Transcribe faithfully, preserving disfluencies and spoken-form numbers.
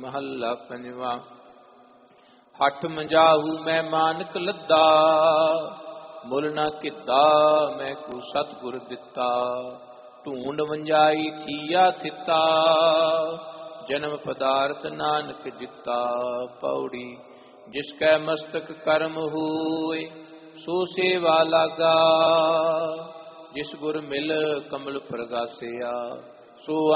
महला पंजवा। हठ मंजाहू मैं मानक लद्दा, मुल ना किता मैं को सतगुर दिता। ढूंढ वंजाई थिया थिता, जन्म पदार्थ नानक दिता। पौड़ी जिसकै मस्तक कर्म होए, सो सेवा लागा। जिस गुर मिल कमल प्रगासिया, सो